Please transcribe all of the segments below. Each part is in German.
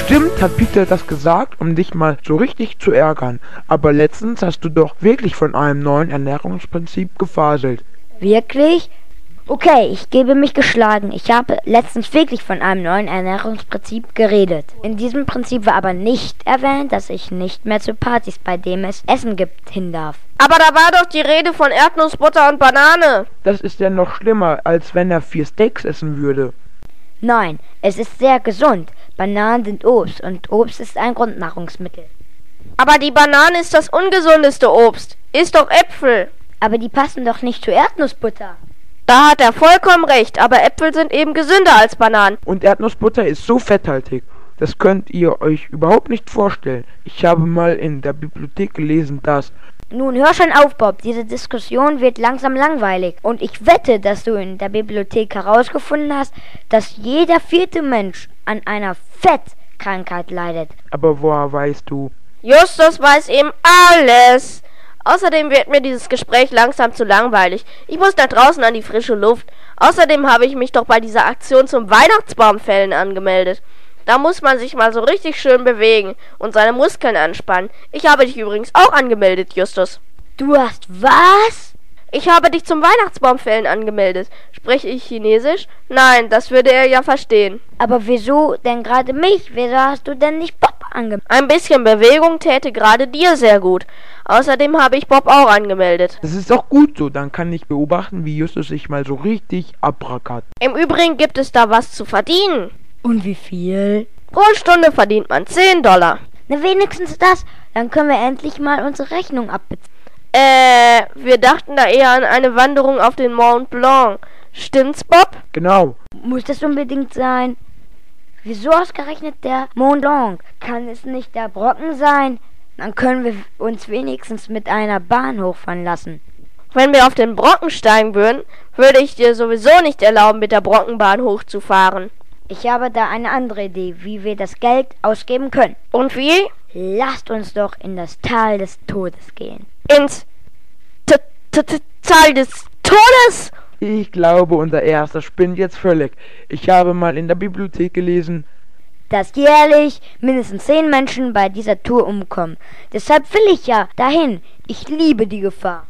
Bestimmt hat Peter das gesagt, um dich mal so richtig zu ärgern. Aber letztens hast du doch wirklich von einem neuen Ernährungsprinzip gefaselt. Wirklich? Okay, ich gebe mich geschlagen. Ich habe letztens wirklich von einem neuen Ernährungsprinzip geredet. In diesem Prinzip war aber nicht erwähnt, dass ich nicht mehr zu Partys, bei denen es Essen gibt, hin darf. Aber da war doch die Rede von Erdnussbutter und Banane. Das ist ja noch schlimmer, als wenn er 4 Steaks essen würde. Nein, es ist sehr gesund. Bananen sind Obst und Obst ist ein Grundnahrungsmittel. Aber die Banane ist das ungesundeste Obst. Iss doch Äpfel. Aber die passen doch nicht zu Erdnussbutter. Da hat er vollkommen recht, aber Äpfel sind eben gesünder als Bananen. Und Erdnussbutter ist so fetthaltig. Das könnt ihr euch überhaupt nicht vorstellen. Ich habe mal in der Bibliothek gelesen, dass... Nun hör schon auf, Bob. Diese Diskussion wird langsam langweilig. Und ich wette, dass du in der Bibliothek herausgefunden hast, dass jeder 4. Mensch an einer Fettkrankheit leidet. Aber woher weißt du? Justus weiß eben alles. Außerdem wird mir dieses Gespräch langsam zu langweilig. Ich muss nach draußen an die frische Luft. Außerdem habe ich mich doch bei dieser Aktion zum Weihnachtsbaumfällen angemeldet. Da muss man sich mal so richtig schön bewegen und seine Muskeln anspannen. Ich habe dich übrigens auch angemeldet, Justus. Du hast was? Ich habe dich zum Weihnachtsbaumfällen angemeldet. Spreche ich Chinesisch? Nein, das würde er ja verstehen. Aber wieso denn gerade mich? Wieso hast du denn nicht Bob angemeldet? Ein bisschen Bewegung täte gerade dir sehr gut. Außerdem habe ich Bob auch angemeldet. Das ist auch gut so, dann kann ich beobachten, wie Justus sich mal so richtig abrackert. Im Übrigen gibt es da was zu verdienen. Und wie viel? Pro Stunde verdient man $10. Na, wenigstens das. Dann können wir endlich mal unsere Rechnung abbezahlen. Wir dachten da eher an eine Wanderung auf den Mont Blanc. Stimmt's, Bob? Genau. Muss das unbedingt sein? Wieso ausgerechnet der Mont Blanc? Kann es nicht der Brocken sein? Dann können wir uns wenigstens mit einer Bahn hochfahren lassen. Wenn wir auf den Brocken steigen würden, würde ich dir sowieso nicht erlauben, mit der Brockenbahn hochzufahren. Ich habe da eine andere Idee, wie wir das Geld ausgeben können. Und wie? Lasst uns doch in das Tal des Todes gehen. Ins Tal des Todes? Ich glaube, unser Erster spinnt jetzt völlig. Ich habe mal in der Bibliothek gelesen, dass jährlich mindestens 10 Menschen bei dieser Tour umkommen. Deshalb will ich ja dahin. Ich liebe die Gefahr.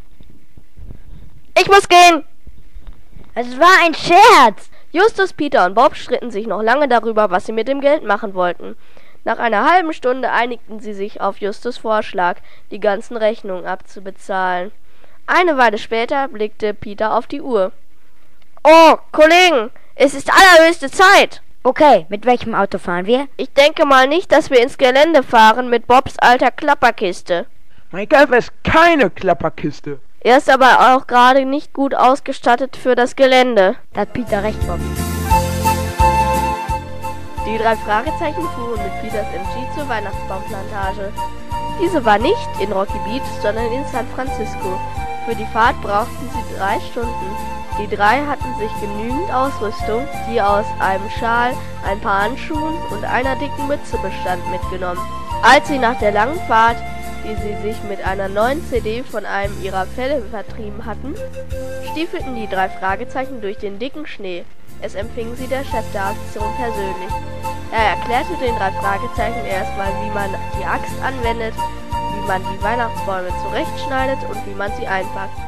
Ich muss gehen. Es war ein Scherz. Justus, Peter und Bob stritten sich noch lange darüber, was sie mit dem Geld machen wollten. Nach einer halben Stunde einigten sie sich auf Justus' Vorschlag, die ganzen Rechnungen abzubezahlen. Eine Weile später blickte Peter auf die Uhr. Oh, Kollegen, es ist allerhöchste Zeit. Okay, mit welchem Auto fahren wir? Ich denke mal nicht, dass wir ins Gelände fahren mit Bobs alter Klapperkiste. mein Golfer ist keine Klapperkiste. Er ist aber auch gerade nicht gut ausgestattet für das Gelände. Da hat Peter recht, Bob. Die 3 Fragezeichen fuhren mit Peters MG zur Weihnachtsbaumplantage. Diese war nicht in Rocky Beach, sondern in San Francisco. Für die Fahrt brauchten sie 3 Stunden. Die 3 hatten sich genügend Ausrüstung, die aus einem Schal, ein paar Handschuhen und einer dicken Mütze bestand, mitgenommen. Als sie nach der langen Fahrt, die sie sich mit einer neuen CD von einem ihrer Fälle vertrieben hatten, stiefelten die 3 Fragezeichen durch den dicken Schnee. Es empfing sie der Chef der Aktion persönlich. Er erklärte den 3 Fragezeichen erstmal, wie man die Axt anwendet, wie man die Weihnachtsbäume zurechtschneidet und wie man sie einpackt.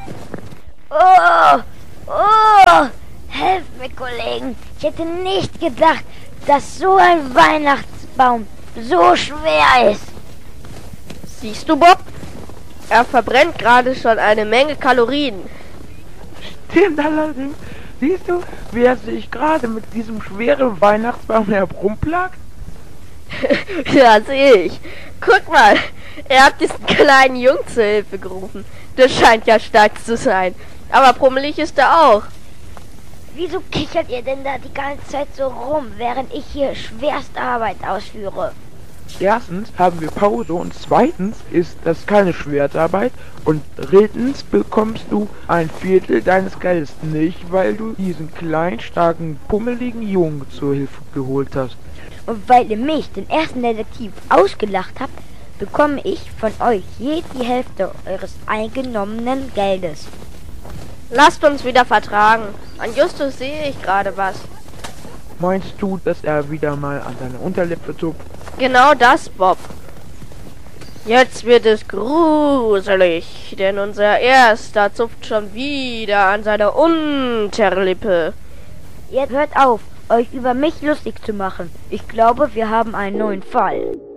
Oh, helft mir, Kollegen. Ich hätte nicht gedacht, dass so ein Weihnachtsbaum so schwer ist. Siehst du, Bob? Er verbrennt gerade schon eine Menge Kalorien. Stimmt allerdings. Siehst du, wie er sich gerade mit diesem schweren Weihnachtsbaum herumplagt? Ja, sehe ich. Guck mal, er hat diesen kleinen Jungen zur Hilfe gerufen. Das scheint ja stark zu sein. Aber pummelig ist er auch. Wieso kichert ihr denn da die ganze Zeit so rum, während ich hier schwerste Arbeit ausführe? Erstens haben wir Pause und zweitens ist das keine Schwertarbeit und drittens bekommst du ein Viertel deines Geldes nicht, weil du diesen kleinen, starken, pummeligen Jungen zur Hilfe geholt hast. Und weil ihr mich, den ersten Detektiv, ausgelacht habt, bekomme ich von euch je die Hälfte eures eingenommenen Geldes. Lasst uns wieder vertragen. An Justus sehe ich gerade was. Meinst du, dass er wieder mal an seiner Unterlippe zupft? Genau das, Bob. Jetzt wird es gruselig, denn unser Erster zupft schon wieder an seiner Unterlippe. Jetzt hört auf, euch über mich lustig zu machen. Ich glaube, wir haben einen neuen Fall.